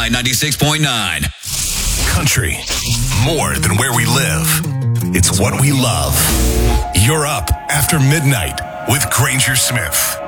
KFI 96.9. Country, more than where we live. It's what we love. You're up after midnight with Granger Smith.